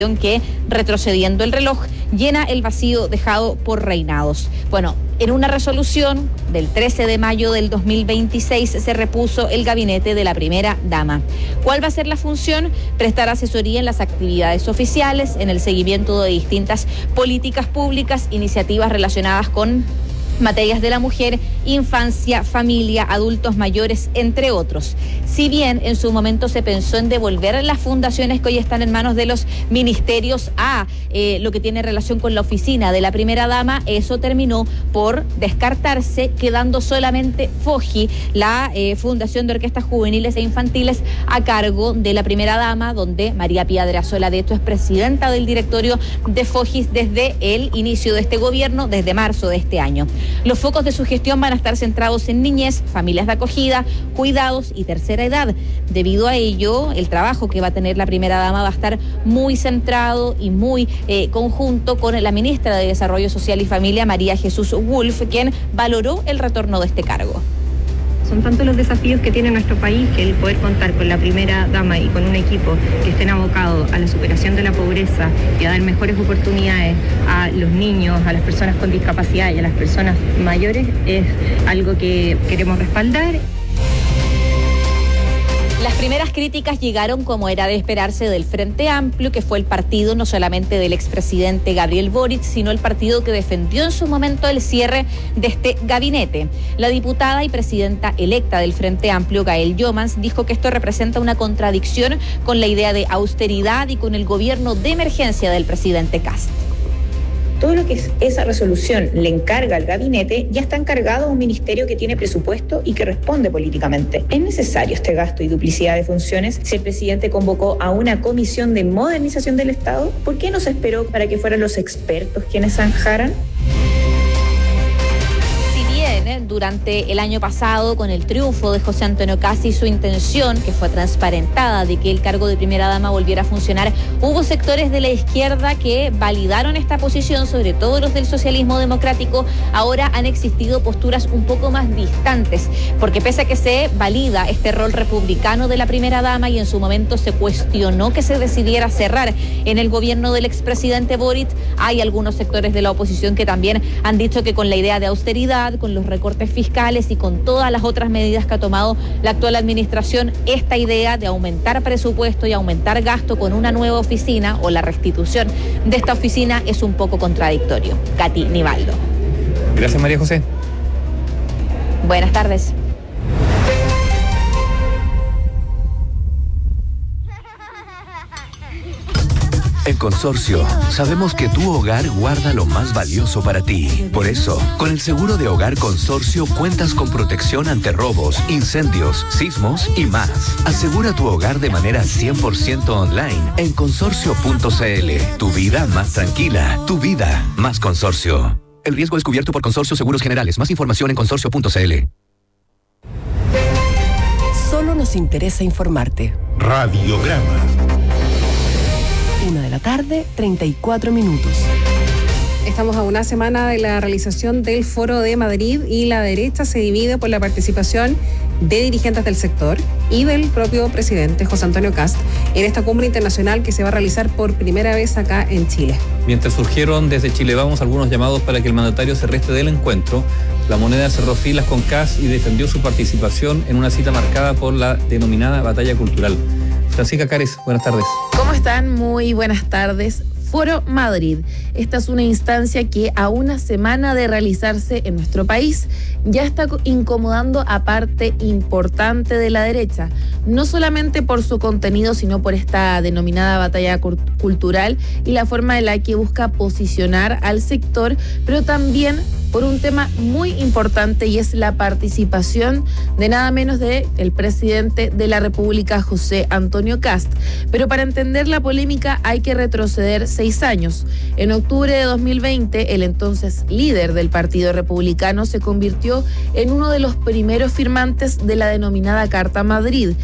que, retrocediendo el reloj, llena el vacío dejado por reinados. Bueno, en una resolución del 13 de mayo del 2026 se repuso el gabinete de la primera dama. ¿Cuál va a ser la función? Prestar asesoría en las actividades oficiales, en el seguimiento de distintas políticas públicas, iniciativas relacionadas con materias de la mujer, infancia, familia, adultos mayores, entre otros. Si bien en su momento se pensó en devolver las fundaciones que hoy están en manos de los ministerios a lo que tiene relación con la oficina de la primera dama, eso terminó por descartarse, quedando solamente FOJI, la Fundación de Orquestas Juveniles e Infantiles, a cargo de la primera dama, donde María Pía Drazola, de hecho, es presidenta del directorio de FOJI desde el inicio de este gobierno, desde marzo de este año. Los focos de su gestión van a estar centrados en niñez, familias de acogida, cuidados y tercera edad. Debido a ello, el trabajo que va a tener la primera dama va a estar muy centrado y muy conjunto con la ministra de Desarrollo Social y Familia, María Jesús Wolf, quien valoró el retorno de este cargo. Son tantos los desafíos que tiene nuestro país que el poder contar con la primera dama y con un equipo que estén abocados a la superación de la pobreza y a dar mejores oportunidades a los niños, a las personas con discapacidad y a las personas mayores es algo que queremos respaldar. Las primeras críticas llegaron, como era de esperarse, del Frente Amplio, que fue el partido no solamente del expresidente Gabriel Boric, sino el partido que defendió en su momento el cierre de este gabinete. La diputada y presidenta electa del Frente Amplio, Gael Yomans, dijo que esto representa una contradicción con la idea de austeridad y con el gobierno de emergencia del presidente Kast. Todo lo que esa resolución le encarga al gabinete ya está encargado a un ministerio que tiene presupuesto y que responde políticamente. ¿Es necesario este gasto y duplicidad de funciones si el presidente convocó a una comisión de modernización del Estado? ¿Por qué no se esperó para que fueran los expertos quienes zanjaran? Durante el año pasado, con el triunfo de José Antonio Kast y su intención, que fue transparentada, de que el cargo de primera dama volviera a funcionar, hubo sectores de la izquierda que validaron esta posición, sobre todo los del socialismo democrático. Ahora han existido posturas un poco más distantes, porque pese a que se valida este rol republicano de la primera dama y en su momento se cuestionó que se decidiera cerrar en el gobierno del expresidente Boric, hay algunos sectores de la oposición que también han dicho que con la idea de austeridad, con los recortes fiscales y con todas las otras medidas que ha tomado la actual administración, esta idea de aumentar presupuesto y aumentar gasto con una nueva oficina o la restitución de esta oficina es un poco contradictorio. Katy Nivaldo. Gracias, María José. Buenas tardes. En Consorcio, sabemos que tu hogar guarda lo más valioso para ti. Por eso, con el seguro de hogar Consorcio cuentas con protección ante robos, incendios, sismos y más. Asegura tu hogar de manera 100% online en consorcio.cl. Tu vida más tranquila, tu vida más Consorcio. El riesgo es cubierto por Consorcio Seguros Generales. Más información en consorcio.cl. Solo nos interesa informarte. Radiograma. 1:34 p.m. Estamos a una semana de la realización del Foro de Madrid y la derecha se divide por la participación de dirigentes del sector y del propio presidente José Antonio Kast en esta cumbre internacional que se va a realizar por primera vez acá en Chile. Mientras surgieron desde Chile Vamos algunos llamados para que el mandatario se reste del encuentro, La Moneda cerró filas con Kast y defendió su participación en una cita marcada por la denominada batalla cultural. Francisca Cares, buenas tardes. ¿Cómo están? Muy buenas tardes. Foro Madrid. Esta es una instancia que a una semana de realizarse en nuestro país ya está incomodando a parte importante de la derecha, no solamente por su contenido, sino por esta denominada batalla cultural y la forma en la que busca posicionar al sector, pero también por un tema muy importante y es la participación de nada menos de el presidente de la República, José Antonio Kast. Pero para entender la polémica hay que retroceder 6 años. En octubre de 2020, el entonces líder del Partido Republicano se convirtió en uno de los primeros firmantes de la denominada Carta Madrid,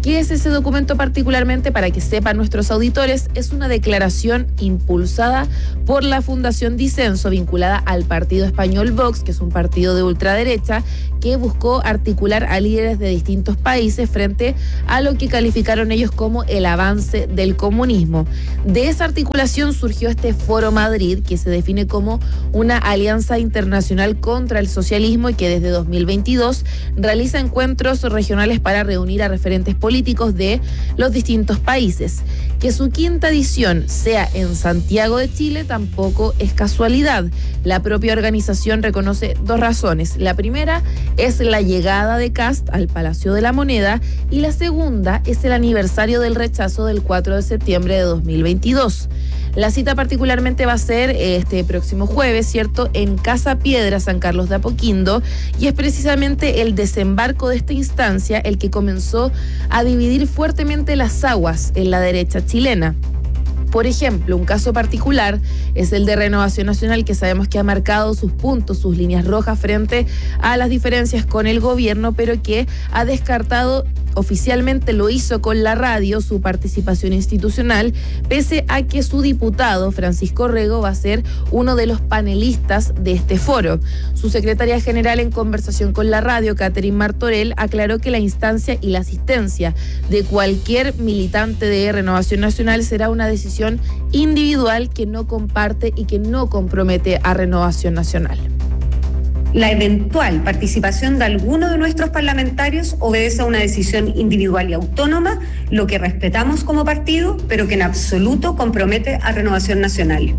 ¿Qué es ese documento particularmente? Para que sepan nuestros auditores, es una declaración impulsada por la Fundación Disenso, vinculada al partido español Vox, que es un partido de ultraderecha, que buscó articular a líderes de distintos países frente a lo que calificaron ellos como el avance del comunismo. De esa articulación surgió este Foro Madrid, que se define como una alianza internacional contra el socialismo y que desde 2022 realiza encuentros regionales para reunir a referentes políticos de los distintos países. Que su quinta edición sea en Santiago de Chile tampoco es casualidad. La propia organización reconoce dos razones. La primera es la llegada de Kast al Palacio de la Moneda y la segunda es el aniversario del rechazo del 4 de septiembre de 2022. La cita particularmente va a ser este próximo jueves, ¿cierto?, en Casa Piedra, San Carlos de Apoquindo, y es precisamente el desembarco de esta instancia el que comenzó a dividir fuertemente las aguas en la derecha chilena. Por ejemplo, un caso particular es el de Renovación Nacional, que sabemos que ha marcado sus puntos, sus líneas rojas frente a las diferencias con el gobierno, pero que ha descartado, oficialmente lo hizo con la radio, su participación institucional, pese a que su diputado, Francisco Rego, va a ser uno de los panelistas de este foro. Su secretaria general, en conversación con la radio, Catherine Martorell, aclaró que la instancia y la asistencia de cualquier militante de Renovación Nacional será una decisión individual que no comparte y que no compromete a Renovación Nacional. La eventual participación de alguno de nuestros parlamentarios obedece a una decisión individual y autónoma, lo que respetamos como partido, pero que en absoluto compromete a Renovación Nacional.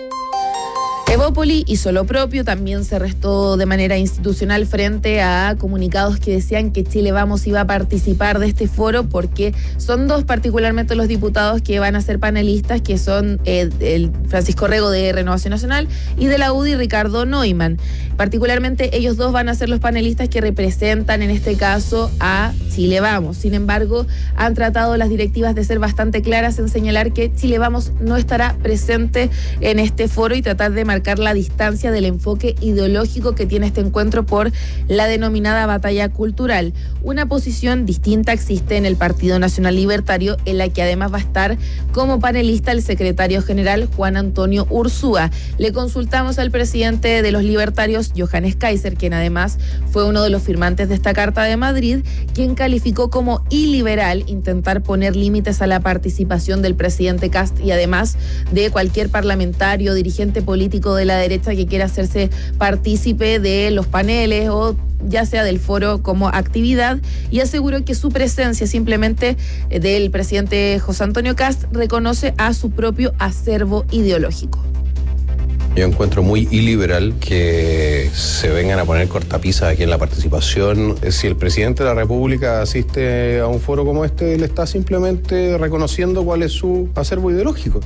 Evópoli hizo lo propio, también se restó de manera institucional frente a comunicados que decían que Chile Vamos iba a participar de este foro, porque son dos particularmente los diputados que van a ser panelistas, que son el Francisco Rego de Renovación Nacional y de la UDI Ricardo Neumann. Particularmente ellos dos van a ser los panelistas que representan en este caso a Chile Vamos. Sin embargo, han tratado las directivas de ser bastante claras en señalar que Chile Vamos no estará presente en este foro y tratar de marcar la distancia del enfoque ideológico que tiene este encuentro por la denominada batalla cultural. Una posición distinta existe en el Partido Nacional Libertario, en la que además va a estar como panelista el secretario general Juan Antonio Ursúa. Le consultamos al presidente de los libertarios, Johannes Kaiser, quien además fue uno de los firmantes de esta Carta de Madrid, quien calificó como iliberal intentar poner límites a la participación del presidente Kast y además de cualquier parlamentario, dirigente político de la derecha que quiera hacerse partícipe de los paneles o ya sea del foro como actividad, y aseguró que su presencia simplemente del presidente José Antonio Kast reconoce a su propio acervo ideológico. Yo encuentro muy iliberal que se vengan a poner cortapisas aquí en la participación. Si el presidente de la República asiste a un foro como este, él está simplemente reconociendo cuál es su acervo ideológico.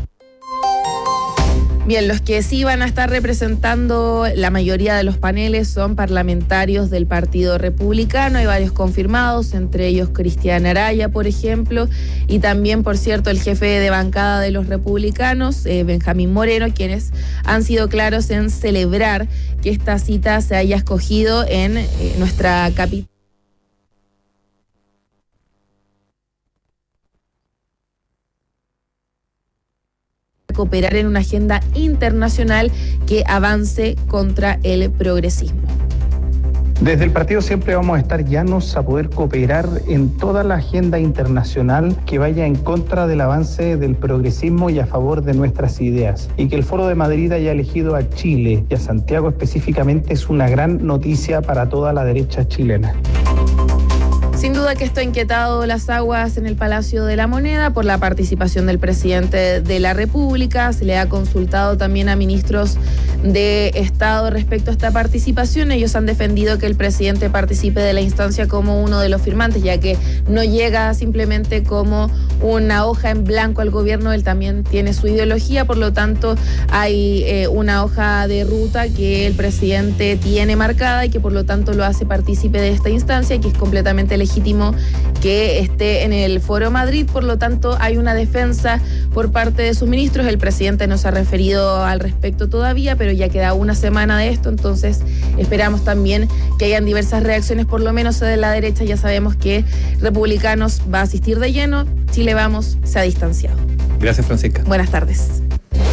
Bien, los que sí van a estar representando la mayoría de los paneles son parlamentarios del Partido Republicano. Hay varios confirmados, entre ellos Cristian Araya, por ejemplo, y también, por cierto, el jefe de bancada de los republicanos, Benjamín Moreno, quienes han sido claros en celebrar que esta cita se haya escogido en nuestra capital. Cooperar en una agenda internacional que avance contra el progresismo. Desde el partido siempre vamos a estar llanos a poder cooperar en toda la agenda internacional que vaya en contra del avance del progresismo y a favor de nuestras ideas. Y que el Foro de Madrid haya elegido a Chile y a Santiago específicamente es una gran noticia para toda la derecha chilena. Sin duda que esto ha inquietado las aguas en el Palacio de la Moneda por la participación del presidente de la República. Se le ha consultado también a ministros de Estado respecto a esta participación. Ellos han defendido que el presidente participe de la instancia como uno de los firmantes, ya que no llega simplemente como una hoja en blanco al gobierno, él también tiene su ideología, por lo tanto hay una hoja de ruta que el presidente tiene marcada y que por lo tanto lo hace partícipe de esta instancia, que es completamente legítimo que esté en el Foro Madrid. Por lo tanto hay una defensa por parte de sus ministros. El presidente no se ha referido al respecto todavía, pero ya queda una semana de esto, entonces esperamos también que hayan diversas reacciones, por lo menos de la derecha. Ya sabemos que Republicanos va a asistir de lleno, Chile Vamos se ha distanciado. Gracias, Francisca. Buenas tardes.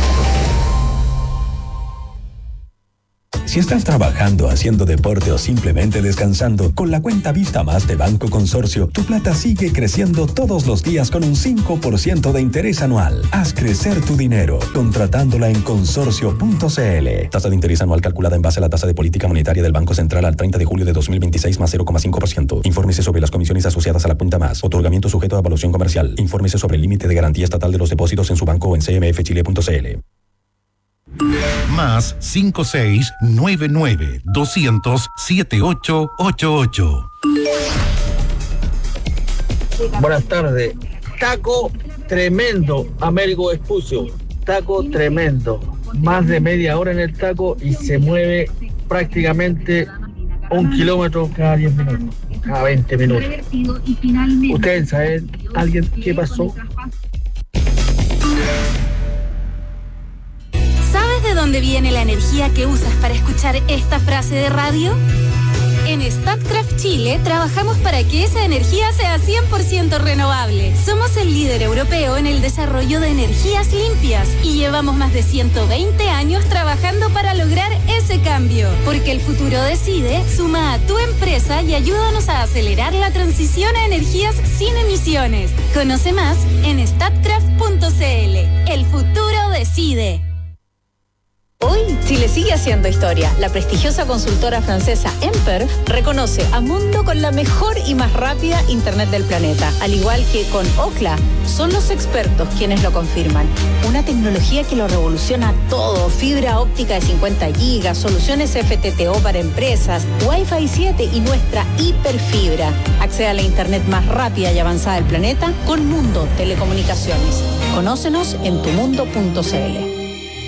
Si estás trabajando, haciendo deporte o simplemente descansando, con la cuenta Vista Más de Banco Consorcio, tu plata sigue creciendo todos los días con un 5% de interés anual. Haz crecer tu dinero contratándola en consorcio.cl. Tasa de interés anual calculada en base a la tasa de política monetaria del Banco Central al 30 de julio de 2026 más 0,5%. Infórmese sobre las comisiones asociadas a la cuenta Más. Otorgamiento sujeto a evaluación comercial. Infórmese sobre el límite de garantía estatal de los depósitos en su banco o en cmfchile.cl. Más 5699-200-7888. Buenas tardes. Taco tremendo, Américo Vespucio. Taco tremendo. Más de media hora en el taco y se mueve prácticamente 1 kilómetro cada 10 minutos, cada 20 minutos. ¿Ustedes saben alguien qué pasó? ¿Sabes de dónde viene la energía que usas para escuchar esta frase de radio? En Statkraft Chile trabajamos para que esa energía sea 100% renovable. Somos el líder europeo en el desarrollo de energías limpias y llevamos más de 120 años trabajando para lograr ese cambio. Porque el futuro decide, suma a tu empresa y ayúdanos a acelerar la transición a energías sin emisiones. Conoce más en statkraft.cl. El futuro decide. Hoy Chile sigue haciendo historia. La prestigiosa consultora francesa Emperf reconoce a Mundo con la mejor y más rápida internet del planeta. Al igual que con Ookla, son los expertos quienes lo confirman. Una tecnología que lo revoluciona todo. Fibra óptica de 50 gigas, soluciones FTTO para empresas, Wi-Fi 7 y nuestra hiperfibra. Accede a la internet más rápida y avanzada del planeta con Mundo Telecomunicaciones. Conócenos en tumundo.cl.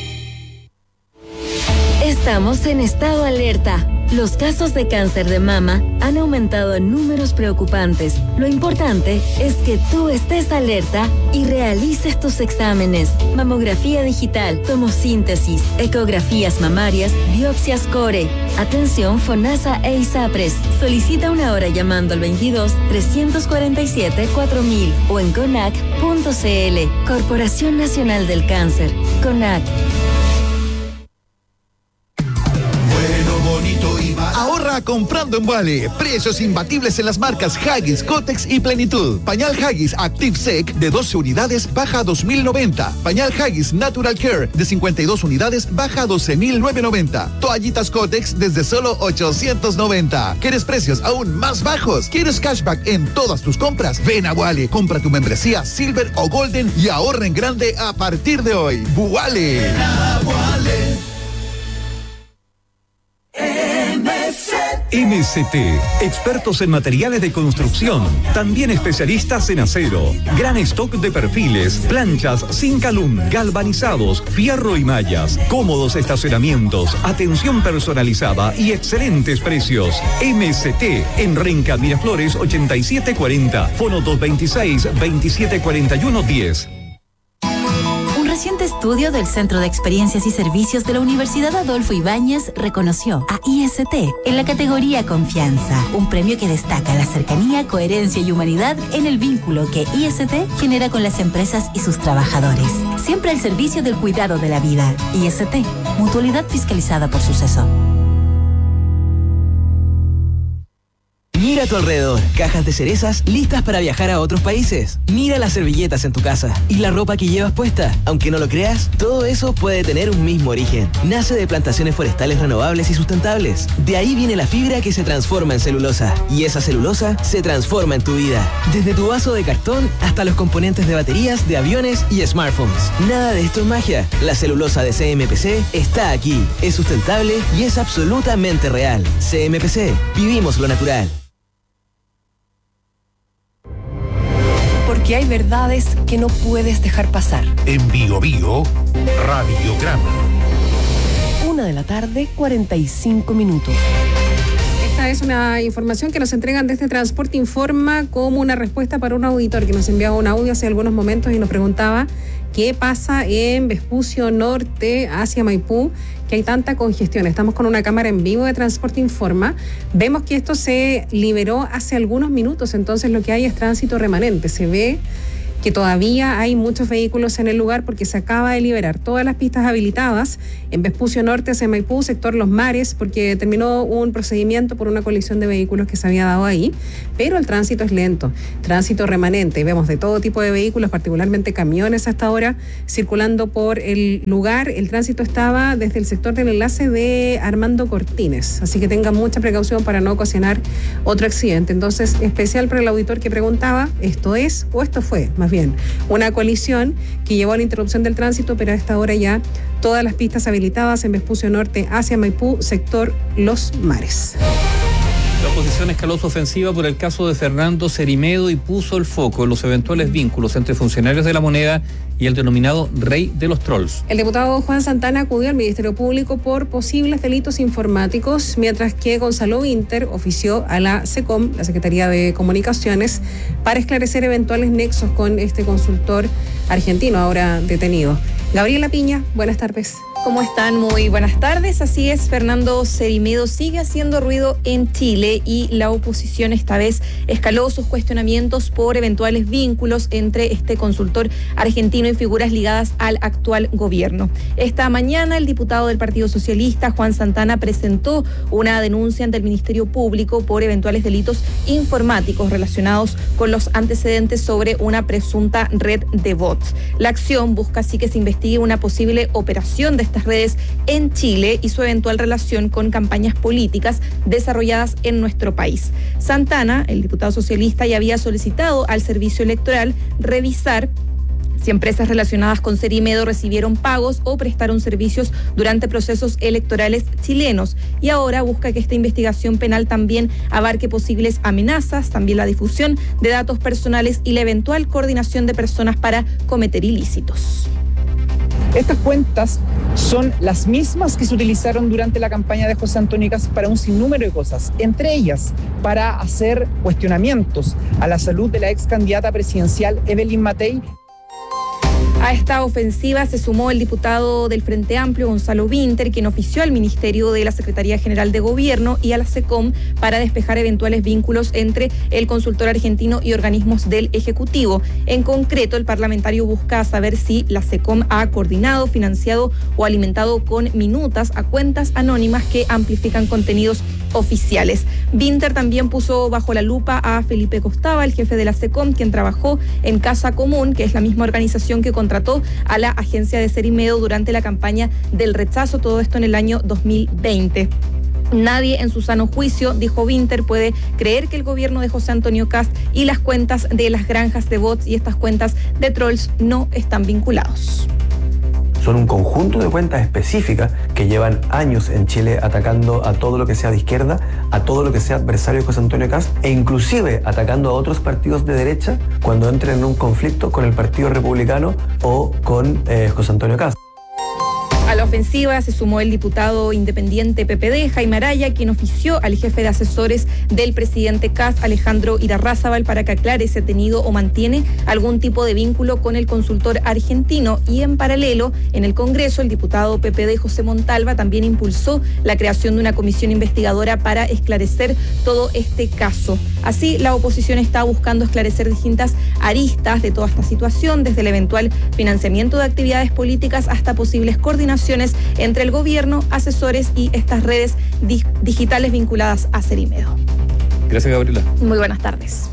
Estamos en estado alerta. Los casos de cáncer de mama han aumentado en números preocupantes. Lo importante es que tú estés alerta y realices tus exámenes. Mamografía digital, tomosíntesis, ecografías mamarias, biopsias core. Atención FONASA e ISAPRES. Solicita una hora llamando al 22-347-4000 o en CONAC.cl. Corporación Nacional del Cáncer. CONAC. Ahorra comprando en Vale. Precios imbatibles en las marcas Huggies, Kotex y Plenitud. Pañal Huggies Active Sec de 12 unidades baja a 2.090. Pañal Huggies Natural Care de 52 unidades baja a 12.990. Toallitas Kotex desde solo 890. ¿Quieres precios aún más bajos? ¿Quieres cashback en todas tus compras? Ven a Vale, compra tu membresía Silver o Golden y ahorra en grande a partir de hoy. Vale. MST, expertos en materiales de construcción, también especialistas en acero. Gran stock de perfiles, planchas, Zincalum, galvanizados, fierro y mallas, cómodos estacionamientos, atención personalizada y excelentes precios. MST, en Renca Miraflores 8740, fono 226-2741-10. Reciente estudio del Centro de Experiencias y Servicios de la Universidad Adolfo Ibáñez reconoció a IST en la categoría Confianza, un premio que destaca la cercanía, coherencia y humanidad en el vínculo que IST genera con las empresas y sus trabajadores. Siempre al servicio del cuidado de la vida. IST, mutualidad fiscalizada por Suceso. Mira a tu alrededor, cajas de cerezas listas para viajar a otros países. Mira las servilletas en tu casa y la ropa que llevas puesta. Aunque no lo creas, todo eso puede tener un mismo origen. Nace de plantaciones forestales renovables y sustentables. De ahí viene la fibra que se transforma en celulosa. Y esa celulosa se transforma en tu vida. Desde tu vaso de cartón hasta los componentes de baterías, de aviones y smartphones. Nada de esto es magia. La celulosa de CMPC está aquí. Es sustentable y es absolutamente real. CMPC, vivimos lo natural. Porque hay verdades que no puedes dejar pasar. En Bio Bio, Radiograma. 1:45 p.m. Esta es una información que nos entregan desde Transporte Informa como una respuesta para un auditor que nos enviaba un audio hace algunos momentos y nos preguntaba qué pasa en Vespucio Norte hacia Maipú, que hay tanta congestión. Estamos con una cámara en vivo de Transporte Informa. Vemos que esto se liberó hace algunos minutos, entonces lo que hay es tránsito remanente. Se ve que todavía hay muchos vehículos en el lugar porque se acaba de liberar todas las pistas habilitadas en Vespucio Norte hacia Maipú, sector Los Mares, porque terminó un procedimiento por una colisión de vehículos que se había dado ahí, pero el tránsito es lento, tránsito remanente. Vemos de todo tipo de vehículos, particularmente camiones hasta ahora, circulando por el lugar. El tránsito estaba desde el sector del enlace de Armando Cortines, así que tengan mucha precaución para no ocasionar otro accidente. Entonces, especial para el auditor que preguntaba, ¿esto es o esto fue? Más bien, una colisión que llevó a la interrupción del tránsito, pero a esta hora ya todas las pistas habilitadas en Vespucio Norte hacia Maipú, sector Los Mares. La oposición escaló su ofensiva por el caso de Fernando Cerimedo y puso el foco en los eventuales vínculos entre funcionarios de la moneda y el denominado rey de los trolls. El diputado Juan Santana acudió al Ministerio Público por posibles delitos informáticos, mientras que Gonzalo Winter ofició a la SECOM, la Secretaría de Comunicaciones, para esclarecer eventuales nexos con este consultor argentino ahora detenido. Gabriela Piña, buenas tardes. ¿Cómo están? Muy buenas tardes. Así es, Fernando Cerimedo sigue haciendo ruido en Chile y la oposición esta vez escaló sus cuestionamientos por eventuales vínculos entre este consultor argentino y figuras ligadas al actual gobierno. Esta mañana el diputado del Partido Socialista, Juan Santana, presentó una denuncia ante el Ministerio Público por eventuales delitos informáticos relacionados con los antecedentes sobre una presunta red de bots. La acción busca así que se investigue una posible operación de estas redes en Chile y su eventual relación con campañas políticas desarrolladas en nuestro país. Santana, el diputado socialista, ya había solicitado al Servicio Electoral revisar si empresas relacionadas con Cerimedo recibieron pagos o prestaron servicios durante procesos electorales chilenos. Y ahora busca que esta investigación penal también abarque posibles amenazas, también la difusión de datos personales y la eventual coordinación de personas para cometer ilícitos. Estas cuentas son las mismas que se utilizaron durante la campaña de José Antonio Kast para un sinnúmero de cosas, entre ellas para hacer cuestionamientos a la salud de la ex candidata presidencial Evelyn Matei. A esta ofensiva se sumó el diputado del Frente Amplio, Gonzalo Winter, quien ofició al Ministerio de la Secretaría General de Gobierno y a la SECOM para despejar eventuales vínculos entre el consultor argentino y organismos del Ejecutivo. En concreto, el parlamentario busca saber si la SECOM ha coordinado, financiado o alimentado con minutas a cuentas anónimas que amplifican contenidos oficiales. Winter también puso bajo la lupa a Felipe Costava, el jefe de la SECOM, quien trabajó en Casa Común, que es la misma organización que contrató a la agencia de Cerimedo durante la campaña del rechazo, todo esto en el año 2020. Nadie en su sano juicio, dijo Winter, puede creer que el gobierno de José Antonio Kast y las cuentas de las granjas de bots y estas cuentas de trolls no están vinculados. Son un conjunto de cuentas específicas que llevan años en Chile atacando a todo lo que sea de izquierda, a todo lo que sea adversario de José Antonio Kast e inclusive atacando a otros partidos de derecha cuando entren en un conflicto con el Partido Republicano o con José Antonio Kast. A la ofensiva se sumó el diputado independiente PPD, Jaime Araya, quien ofició al jefe de asesores del presidente Kast, Alejandro Irarrázaval, para que aclare si ha tenido o mantiene algún tipo de vínculo con el consultor argentino. Y en paralelo, en el Congreso, el diputado PPD, José Montalva, también impulsó la creación de una comisión investigadora para esclarecer todo este caso. Así, la oposición está buscando esclarecer distintas aristas de toda esta situación, desde el eventual financiamiento de actividades políticas hasta posibles coordinaciones entre el gobierno, asesores y estas redes digitales vinculadas a Cerimedo. Gracias, Gabriela. Muy buenas tardes.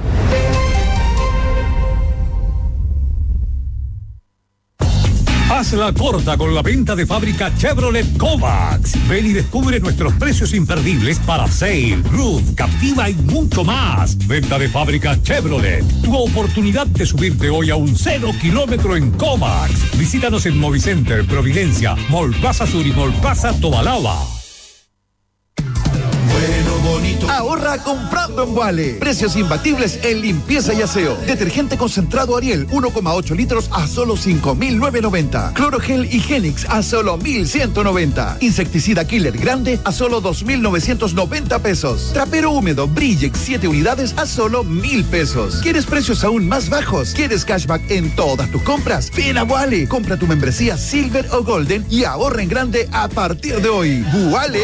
Hazla corta con la venta de fábrica Chevrolet Kovacs. Ven y descubre nuestros precios imperdibles para Sail, Roof, Captiva y mucho más. Venta de fábrica Chevrolet. Tu oportunidad de subirte hoy a un 0 kilómetro en Kovacs. Visítanos en Movicenter, Providencia, Mall Plaza Sur y Mall Plaza Tobalaba. Bueno, bonito. Ahorra comprando en Wale. Precios imbatibles en limpieza y aseo. Detergente concentrado Ariel 1,8 litros a solo 5.990. Clorogel Higienix a solo 1.190. Insecticida Killer Grande a solo 2.990 pesos. Trapero húmedo Brillex 7 unidades a solo 1.000 pesos. ¿Quieres precios aún más bajos? ¿Quieres cashback en todas tus compras? Ven a Wale. Compra tu membresía Silver o Golden y ahorra en grande a partir de hoy. Wale.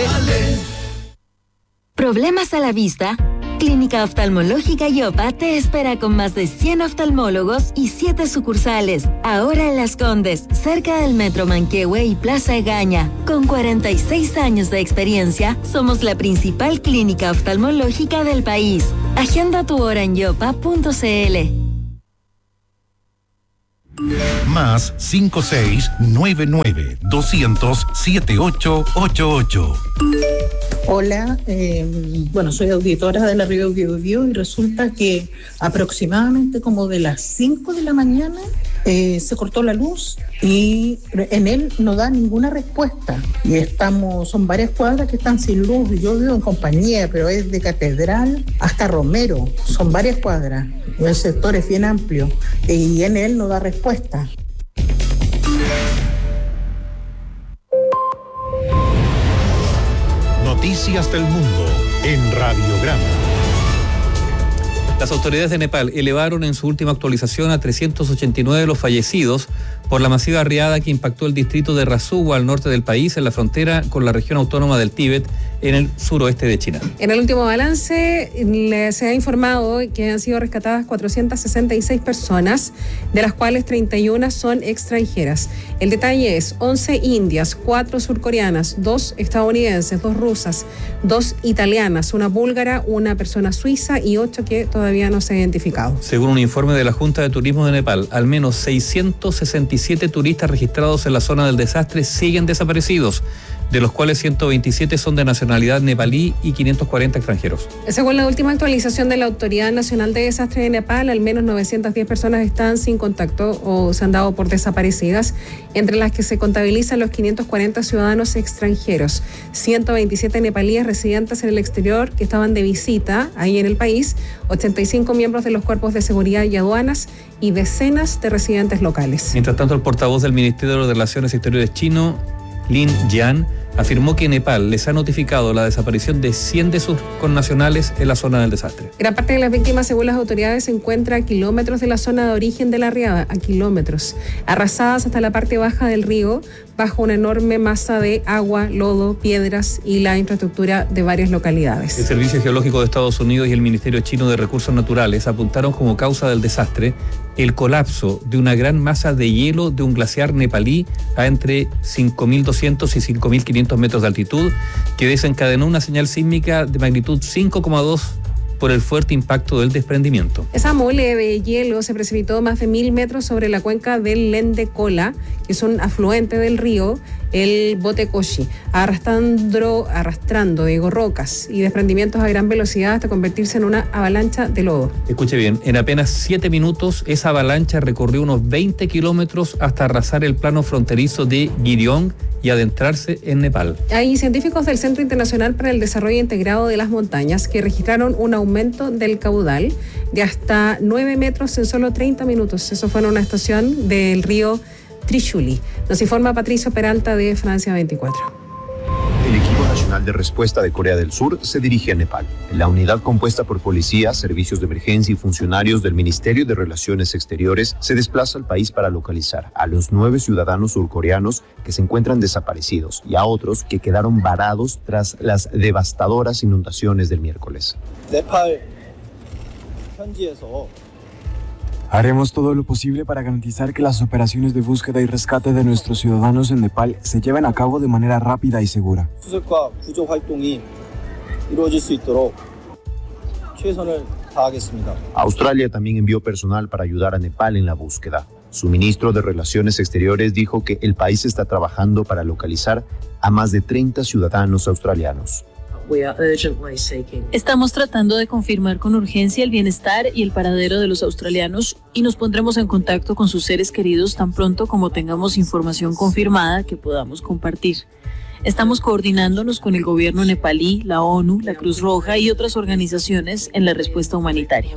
¿Problemas a la vista? Clínica Oftalmológica Yopa te espera con más de 100 oftalmólogos y 7 sucursales. Ahora en Las Condes, cerca del Metro Manquehue y Plaza Egaña. Con 46 años de experiencia, somos la principal clínica oftalmológica del país. Agenda tu hora en yopa.cl. Más 5699-200-7888. Hola, soy auditora de la Río Biobío y resulta que aproximadamente como de las 5 de la mañana se cortó la luz y en él no da ninguna respuesta. Y son varias cuadras que están sin luz. Yo vivo en Compañía, pero es de Catedral hasta Romero. Son varias cuadras. El sector es bien amplio y en él no da respuesta. Noticias del mundo en Radiograma. Las autoridades de Nepal elevaron en su última actualización a 389 los fallecidos por la masiva riada que impactó el distrito de Rasuwa al norte del país, en la frontera con la región autónoma del Tíbet, en el suroeste de China. En el último balance se ha informado que han sido rescatadas 466 personas, de las cuales 31 son extranjeras. El detalle es 11 indias, 4 surcoreanas, 2 estadounidenses, 2 rusas, 2 italianas, una búlgara, una persona suiza y 8 que todavía no se ha identificado. Según un informe de la Junta de Turismo de Nepal, al menos 667 turistas registrados en la zona del desastre siguen desaparecidos, de los cuales 127 son de nacionalidad nepalí y 540 extranjeros. Según la última actualización de la Autoridad Nacional de Desastres de Nepal, al menos 910 personas están sin contacto o se han dado por desaparecidas, entre las que se contabilizan los 540 ciudadanos extranjeros, 127 nepalíes residentes en el exterior que estaban de visita ahí en el país, 85 miembros de los cuerpos de seguridad y aduanas y decenas de residentes locales. Mientras tanto, el portavoz del Ministerio de Relaciones Exteriores chino, Lin Jian, afirmó que Nepal les ha notificado la desaparición de 100 de sus connacionales en la zona del desastre. Gran parte de las víctimas, según las autoridades, se encuentra a kilómetros de la zona de origen de la riada, a kilómetros, arrasadas hasta la parte baja del río, bajo una enorme masa de agua, lodo, piedras y la infraestructura de varias localidades. El Servicio Geológico de Estados Unidos y el Ministerio Chino de Recursos Naturales apuntaron como causa del desastre el colapso de una gran masa de hielo de un glaciar nepalí a entre 5.200 y 5.500 metros de altitud, que desencadenó una señal sísmica de magnitud 5,2 por el fuerte impacto del desprendimiento. Esa mole de hielo se precipitó más de 1.000 metros sobre la cuenca del Lende Kola, que es un afluente del río, el Botekoshi, arrastrando rocas y desprendimientos a gran velocidad hasta convertirse en una avalancha de lodo. Escuche bien, en apenas 7 minutos esa avalancha recorrió unos 20 kilómetros hasta arrasar el plano fronterizo de Giryong y adentrarse en Nepal. Hay científicos del Centro Internacional para el Desarrollo Integrado de las Montañas que registraron un aumento del caudal de hasta 9 metros en solo 30 minutos. Eso fue en una estación del río Trishuli. Nos informa Patricio Peralta de Francia 24. El equipo nacional de respuesta de Corea del Sur se dirige a Nepal. La unidad compuesta por policías, servicios de emergencia y funcionarios del Ministerio de Relaciones Exteriores se desplaza al país para localizar a los 9 ciudadanos surcoreanos que se encuentran desaparecidos y a otros que quedaron varados tras las devastadoras inundaciones del miércoles. Haremos todo lo posible para garantizar que las operaciones de búsqueda y rescate de nuestros ciudadanos en Nepal se lleven a cabo de manera rápida y segura. Australia también envió personal para ayudar a Nepal en la búsqueda. Su ministro de Relaciones Exteriores dijo que el país está trabajando para localizar a más de 30 ciudadanos australianos. Estamos tratando de confirmar con urgencia el bienestar y el paradero de los australianos y nos pondremos en contacto con sus seres queridos tan pronto como tengamos información confirmada que podamos compartir. Estamos coordinándonos con el gobierno nepalí, la ONU, la Cruz Roja y otras organizaciones en la respuesta humanitaria.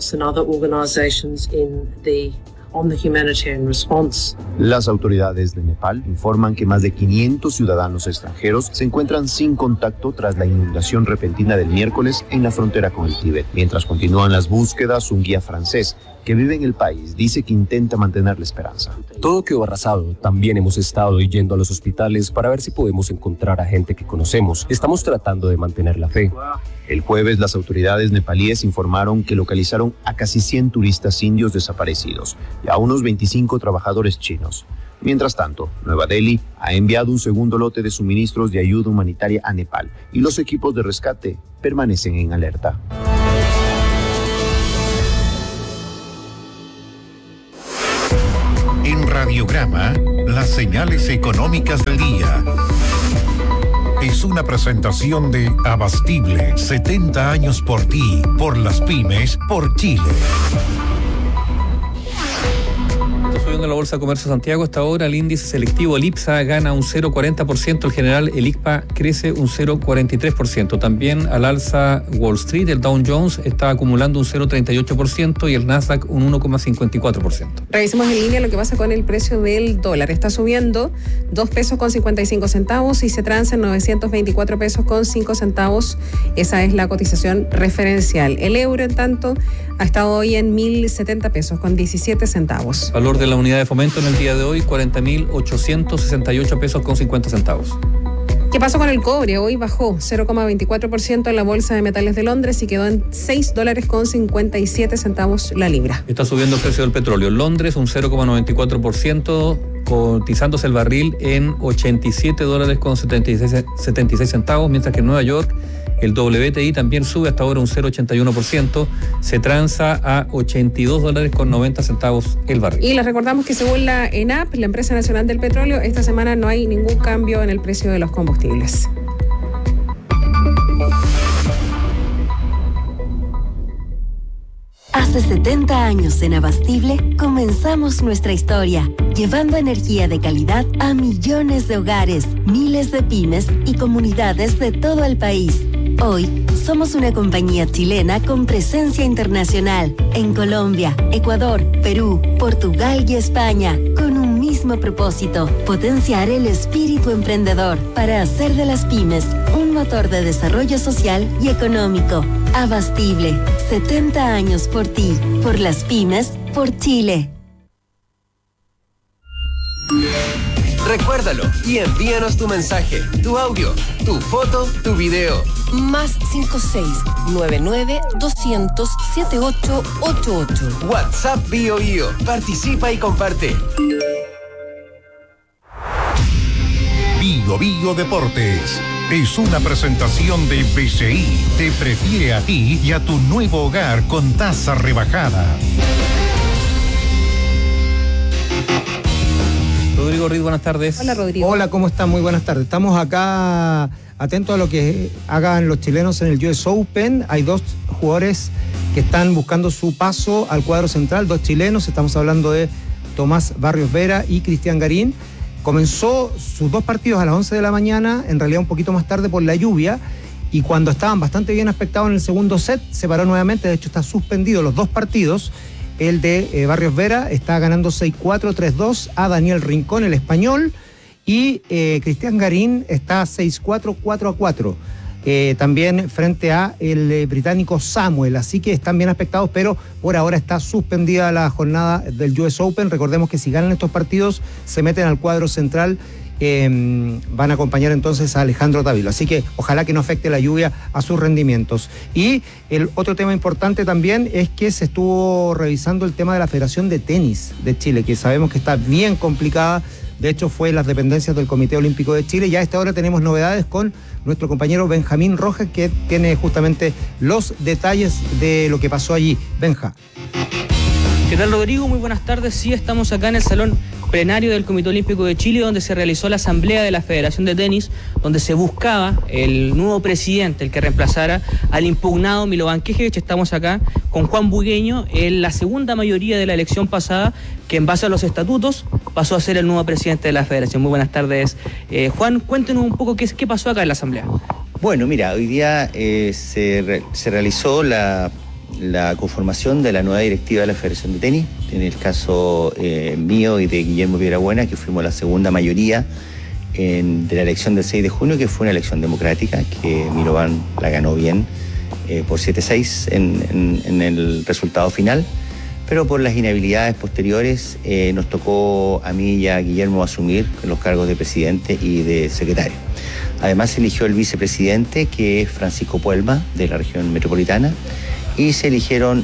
Las autoridades de Nepal informan que más de 500 ciudadanos extranjeros se encuentran sin contacto tras la inundación repentina del miércoles en la frontera con el Tíbet. Mientras continúan las búsquedas, un guía francés que vive en el país dice que intenta mantener la esperanza. Todo quedó arrasado. También hemos estado yendo a los hospitales para ver si podemos encontrar a gente que conocemos. Estamos tratando de mantener la fe. El jueves, las autoridades nepalíes informaron que localizaron a casi 100 turistas indios desaparecidos y a unos 25 trabajadores chinos. Mientras tanto, Nueva Delhi ha enviado un segundo lote de suministros de ayuda humanitaria a Nepal y los equipos de rescate permanecen en alerta. En Radiograma, las señales económicas del día. Es una presentación de Abastible, 70 años por ti, por las pymes, por Chile. Subiendo la Bolsa de Comercio de Santiago, hasta ahora el índice selectivo, el IPSA, gana un 0,40%, el general, el ICPA, crece un 0,43%. También al alza Wall Street, el Dow Jones está acumulando un 0,38% y el Nasdaq un 1,54%. Revisemos en línea lo que pasa con el precio del dólar. Está subiendo 2 pesos con 55 centavos y se transa en 924 pesos con 5 centavos. Esa es la cotización referencial. El euro, en tanto, ha estado hoy en 1.070 pesos con 17 centavos. Valor de la unidad de fomento en el día de hoy, 40.868 pesos con 50 centavos. ¿Qué pasó con el cobre? Hoy bajó 0,24% en la Bolsa de Metales de Londres y quedó en $6 con 57 centavos la libra. Está subiendo el precio del petróleo. En Londres un 0,94%, cotizándose el barril en $87 con 76 centavos, mientras que en Nueva York el WTI también sube hasta ahora un 0,81%, se transa a $82 con 90 centavos el barril. Y les recordamos que según la ENAP, la Empresa Nacional del Petróleo, esta semana no hay ningún cambio en el precio de los combustibles. Hace 70 años en Abastible comenzamos nuestra historia, llevando energía de calidad a millones de hogares, miles de pymes y comunidades de todo el país. Hoy somos una compañía chilena con presencia internacional en Colombia, Ecuador, Perú, Portugal y España, con un mismo propósito: potenciar el espíritu emprendedor para hacer de las pymes un motor de desarrollo social y económico. Abastible, 70 años por ti, por las pymes, por Chile. Recuérdalo y envíanos tu mensaje, tu audio, tu foto, tu video. Más 56-99-200-7888. WhatsApp BioBio. Participa y comparte. Bio Bio Deportes es una presentación de BCI. Te prefiere a ti y a tu nuevo hogar con tasa rebajada. Rodrigo Riz, buenas tardes. Hola, Rodrigo. Hola, ¿cómo están? Muy buenas tardes. Estamos acá atentos a lo que hagan los chilenos en el US Open. Hay 2 jugadores que están buscando su paso al cuadro central, 2 chilenos. Estamos hablando de Tomás Barrios Vera y Cristian Garín. Comenzó sus 2 partidos a las 11 de la mañana, en realidad un poquito más tarde por la lluvia, y cuando estaban bastante bien aspectados en el segundo set, se paró nuevamente. De hecho, está suspendido los 2 partidos. El de Barrios Vera está ganando 6-4, 3-2 a Daniel Rincón, el español, y Cristian Garín está 6-4, 4-4. También frente a el británico Samuel, así que están bien aspectados, pero por ahora está suspendida la jornada del US Open. Recordemos que si ganan estos partidos se meten al cuadro central, van a acompañar entonces a Alejandro Tavilo, así que ojalá que no afecte la lluvia a sus rendimientos. Y el otro tema importante también es que se estuvo revisando el tema de la Federación de Tenis de Chile, que sabemos que está bien complicada. De hecho, fue en las dependencias del Comité Olímpico de Chile. Ya a esta hora tenemos novedades con nuestro compañero Benjamín Rojas, que tiene justamente los detalles de lo que pasó allí. Benja. ¿Qué tal, Rodrigo? Muy buenas tardes. Sí, estamos acá en el Salón plenario del Comité Olímpico de Chile, donde se realizó la asamblea de la Federación de Tenis, donde se buscaba el nuevo presidente, el que reemplazara al impugnado Milovan Knežević. Estamos acá con Juan Bugueño, en la segunda mayoría de la elección pasada, que en base a los estatutos pasó a ser el nuevo presidente de la Federación. Muy buenas tardes. Juan, cuéntenos un poco qué pasó acá en la asamblea. Bueno, mira, hoy día se realizó la conformación de la nueva directiva de la Federación de Tenis, en el caso mío y de Guillermo Piedrabuena, que fuimos la segunda mayoría de la elección del 6 de junio, que fue una elección democrática, que Milovan la ganó bien por 7-6 en el resultado final, pero por las inhabilidades posteriores nos tocó a mí y a Guillermo asumir los cargos de presidente y de secretario. Además se eligió el vicepresidente, que es Francisco Puelma, de la región metropolitana, y se eligieron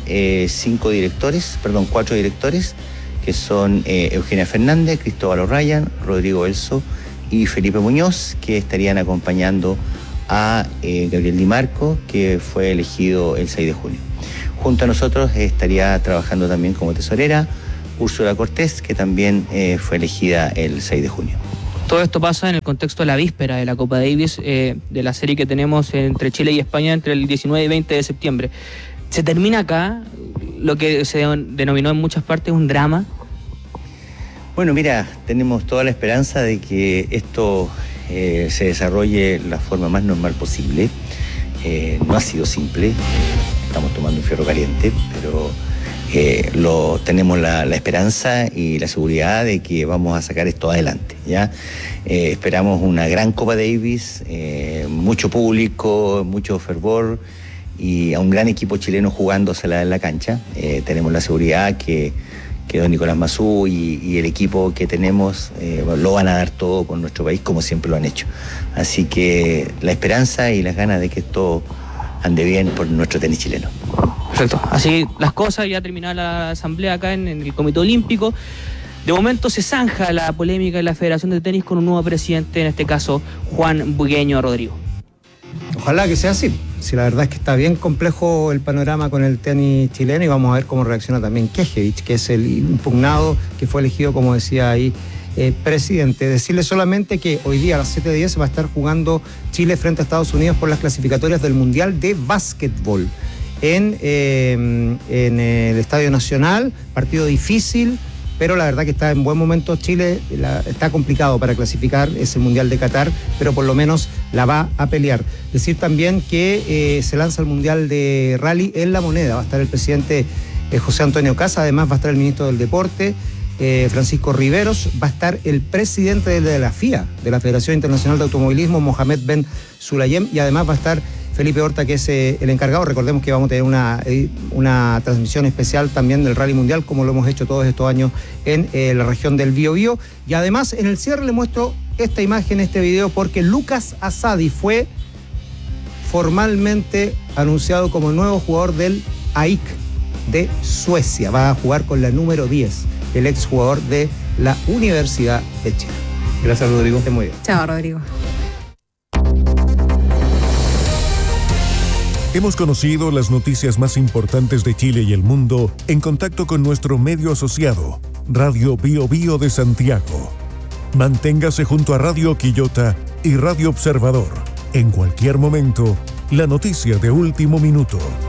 4 directores, que son Eugenia Fernández, Cristóbal O'Ryan, Rodrigo Elso y Felipe Muñoz, que estarían acompañando a Gabriel Di Marco, que fue elegido el 6 de junio. Junto a nosotros estaría trabajando también como tesorera Úrsula Cortés, que también fue elegida el 6 de junio. Todo esto pasa en el contexto de la víspera de la Copa Davis, de la serie que tenemos entre Chile y España entre el 19 y 20 de septiembre. ¿Se termina acá lo que se denominó en muchas partes un drama? Bueno, mira, tenemos toda la esperanza de que esto se desarrolle de la forma más normal posible. No ha sido simple, estamos tomando un fierro caliente, pero tenemos la esperanza y la seguridad de que vamos a sacar esto adelante, ¿ya? Esperamos una gran Copa Davis, mucho público, mucho fervor y a un gran equipo chileno jugándosela en la cancha. Tenemos la seguridad que don Nicolás Mazú y el equipo que tenemos lo van a dar todo con nuestro país, como siempre lo han hecho. Así que la esperanza y las ganas de que esto ande bien por nuestro tenis chileno. Perfecto. Así las cosas, ya terminada la asamblea acá en el Comité Olímpico. De momento se zanja la polémica de la Federación de Tenis con un nuevo presidente, en este caso Juan Bugueño Rodrigo. Ojalá que sea así. Si la verdad es que está bien complejo el panorama con el tenis chileno, y vamos a ver cómo reacciona también Knežević, que es el impugnado que fue elegido, como decía ahí, presidente. Decirle solamente que hoy día a las 7:10 va a estar jugando Chile frente a Estados Unidos por las clasificatorias del Mundial de Básquetbol en el Estadio Nacional. Partido difícil, pero la verdad que está en buen momento Chile. Está complicado para clasificar ese Mundial de Qatar, pero por lo menos la va a pelear. Decir también que se lanza el Mundial de Rally en La Moneda. Va a estar el presidente José Antonio Caz, además va a estar el ministro del Deporte, Francisco Riveros, va a estar el presidente de la FIA, de la Federación Internacional de Automovilismo, Mohamed Ben Sulayem, y además va a estar Felipe Horta, que es el encargado. Recordemos que vamos a tener una transmisión especial también del Rally Mundial, como lo hemos hecho todos estos años en la región del Biobío. Y además, en el cierre le muestro esta imagen, este video, porque Lucas Asadi fue formalmente anunciado como nuevo jugador del AIK de Suecia. Va a jugar con la número 10, el exjugador de la Universidad de Chile. Gracias, Rodrigo. Muy bien. Chao, Rodrigo. Hemos conocido las noticias más importantes de Chile y el mundo en contacto con nuestro medio asociado, Radio Biobío de Santiago. Manténgase junto a Radio Quillota y Radio Observador. En cualquier momento, la noticia de último minuto.